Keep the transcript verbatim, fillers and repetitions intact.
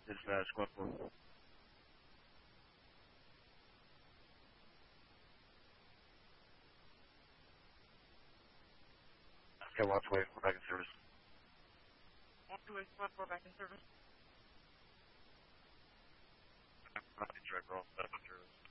Dispatch, squad four. Okay, watch away, we're back in service. Watch away, squad four back in service. Not in track, we're all back in service.